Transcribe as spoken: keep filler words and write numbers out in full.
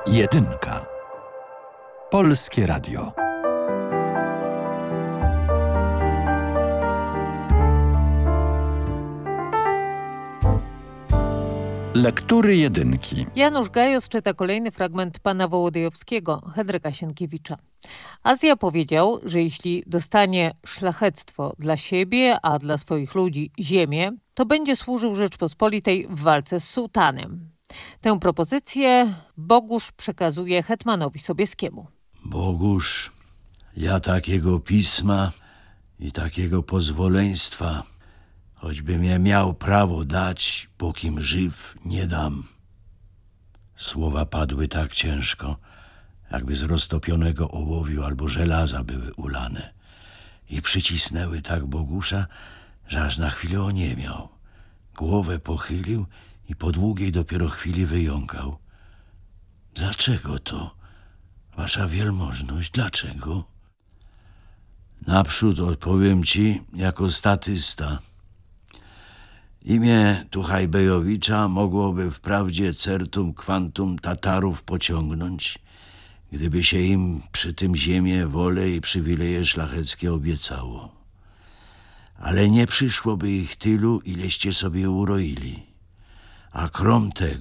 Jedynka. Polskie Radio. Lektury jedynki. Janusz Gajos czyta kolejny fragment pana Wołodyjowskiego, Henryka Sienkiewicza. Azja powiedział, że jeśli dostanie szlachectwo dla siebie, a dla swoich ludzi ziemię, to będzie służył Rzeczpospolitej w walce z sułtanem. Tę propozycję Bogusz przekazuje hetmanowi Sobieskiemu. Bogusz, ja takiego pisma i takiego pozwoleństwa, choćbym je miał prawo dać, pókim żyw, nie dam. Słowa padły tak ciężko, jakby z roztopionego ołowiu albo żelaza były ulane, i przycisnęły tak Bogusza, że aż na chwilę oniemiał. Głowę pochylił i po długiej dopiero chwili wyjąkał. Dlaczego to, wasza wielmożność, dlaczego? Naprzód odpowiem ci jako statysta. Imię Tuchajbejowicza mogłoby wprawdzie certum quantum Tatarów pociągnąć, gdyby się im przy tym ziemię, wolę i przywileje szlacheckie obiecało. Ale nie przyszłoby ich tylu, ileście sobie uroili. A krom tego